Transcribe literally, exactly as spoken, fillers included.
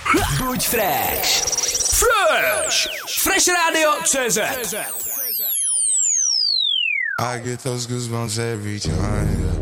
Buď fresh. Fresh. Fresh Radio C Z. I get those goosebumps every time.